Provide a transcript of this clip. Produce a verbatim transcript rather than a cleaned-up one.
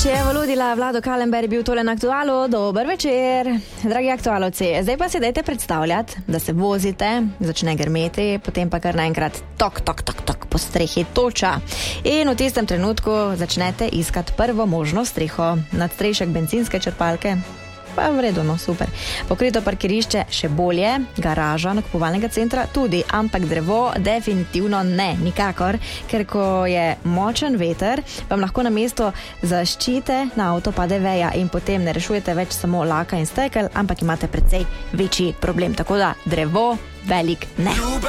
Če je volodila Vlado Kalember, bil tole na Aktualu. Dober večer, dragi aktualovci. Zdaj pa si dajte predstavljati, da se vozite, začne grmeti, potem pa kar naenkrat tok, tok, tok, tok, po strehi toča. In v tistem trenutku začnete iskati prvo možno streho, nadstrešek bencinske črpalke. Pa v redu, no, super. Pokrito parkirišče še bolje, garaža nakupovalnega centra tudi, ampak drevo definitivno ne, nikakor, ker ko je močen veter, vam lahko na mesto zaščite na avto pade veja in potem ne rešujete več samo laka in stekel, ampak imate precej večji problem. Tako da drevo, velik ne.